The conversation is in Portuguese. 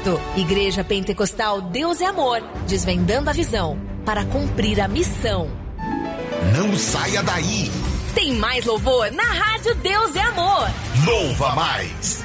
agosto. Igreja Pentecostal Deus é Amor, desvendando a visão para cumprir a missão. Não saia daí. Tem mais louvor na Rádio Deus é Amor. Louva mais.